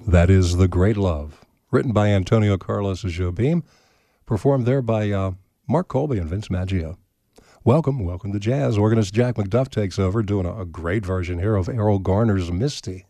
That is The Great Love, written by Antonio Carlos Jobim, performed there by Mark Colby and Vince Maggio. Welcome to jazz. Organist Jack McDuff takes over, doing a great version here of Errol Garner's Misty.